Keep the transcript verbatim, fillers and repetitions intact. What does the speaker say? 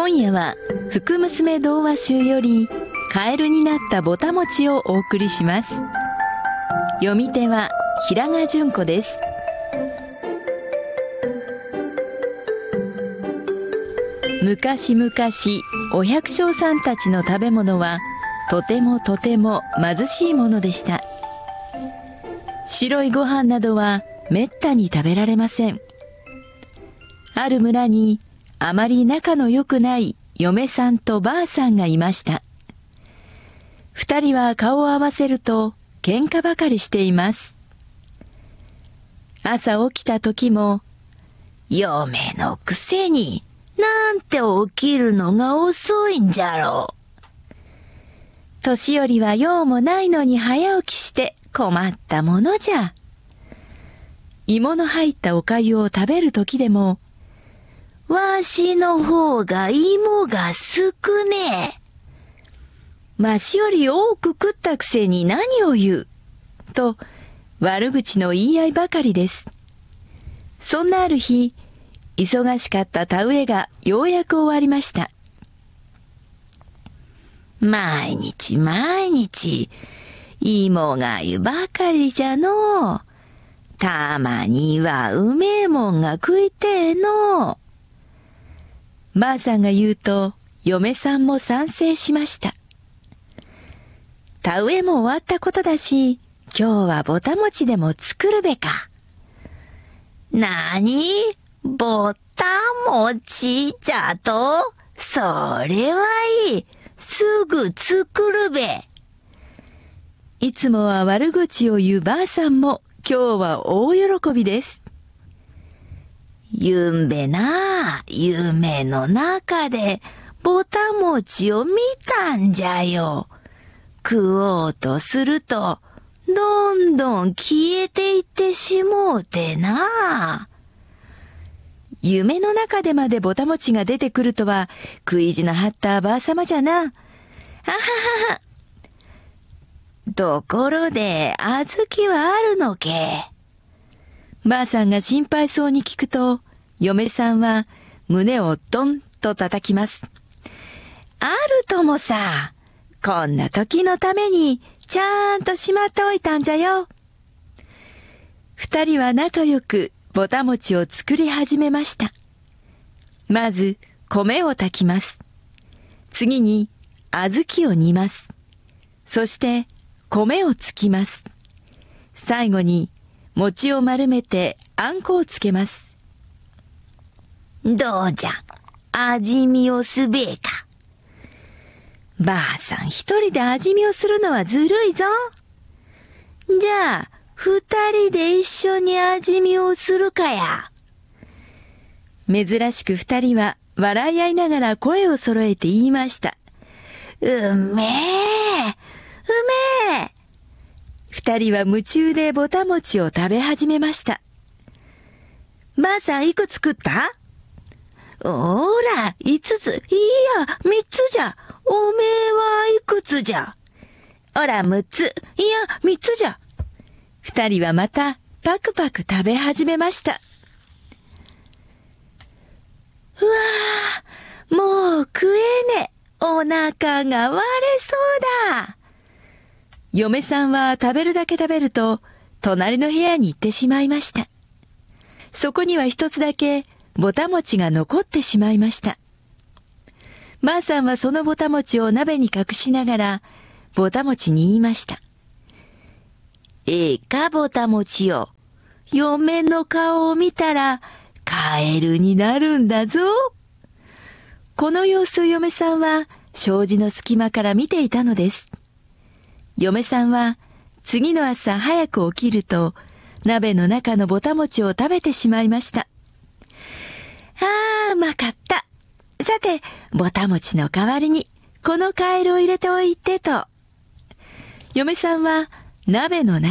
今夜は福娘童話集よりカエルになったぼたもちをお送りします。読み手は平賀純子です。昔々お百姓さんたちの食べ物はとてもとても貧しいものでした。白いご飯などはめったに食べられません。ある村にあまり仲の良くない嫁さんとばあさんがいました。二人は顔を合わせると喧嘩ばかりしています。朝起きた時も、嫁のくせになんて起きるのが遅いんじゃろう。年寄りは用もないのに早起きして困ったものじゃ。芋の入ったお粥を食べる時でも、わしの方が芋が少ねえ。わしより多く食ったくせに何を言う。と悪口の言い合いばかりです。そんなある日、忙しかった田植えがようやく終わりました。毎日毎日、芋がゆばかりじゃのう。たまにはうめえもんが食いてえのう。ばあさんが言うと、嫁さんも賛成しました。田植えも終わったことだし、今日はぼたもちでも作るべか。なに？ぼたもちじゃと？それはいい。すぐ作るべ。いつもは悪口を言うばあさんも今日は大喜びです。ゆんべな、夢の中でぼたもちを見たんじゃよ。食おうとすると、どんどん消えていってしもうてな。夢の中でまでぼたもちが出てくるとは、食い意地の張ったばあさまじゃな。あははは。ところで、あずきはあるのけ？ばあさんが心配そうに聞くと、嫁さんは胸をドンと叩きます。あるともさ、こんな時のためにちゃんとしまっておいたんじゃよ。二人は仲良くぼたもちを作り始めました。まず米を炊きます。次に小豆を煮ます。そして米をつきます。最後に餅を丸めてあんこをつけます。どうじゃ、味見をすべえか。ばあさん一人で味見をするのはずるいぞ。じゃあ、二人で一緒に味見をするかや。珍しく二人は笑い合いながら声を揃えて言いました。うめえ、うめえ。二人は夢中でぼたもちを食べ始めました。ばあさんいくつ食った？おら、五つ。いや、三つじゃ。おめえはいくつじゃ。おら、六つ。いや、三つじゃ。二人はまたパクパク食べ始めました。うわぁ、もう食えねえ。お腹が割れそうだ。嫁さんは食べるだけ食べると、隣の部屋に行ってしまいました。そこには一つだけ、ぼたもちが残ってしまいました。ばあさんはそのぼたもちを鍋に隠しながら、ぼたもちに言いました。ええかぼたもちよ。嫁の顔を見たら、カエルになるんだぞ。この様子を嫁さんは、障子の隙間から見ていたのです。嫁さんは、次の朝早く起きると、鍋の中のぼたもちを食べてしまいました。ああ、うまかった。さて、ぼたもちの代わりに、このカエルを入れておいてと。嫁さんは、鍋の中